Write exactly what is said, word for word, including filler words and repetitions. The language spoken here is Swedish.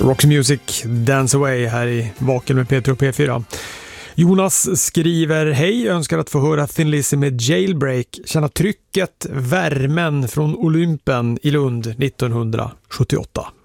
Roxy Music, Dance Away här i Vaken med Peter och P fyra. Jonas skriver: hej, önskar att få höra Thin Lizzy med Jailbreak, känna trycket, värmen från Olympen i Lund nittonhundrasjuttioåtta.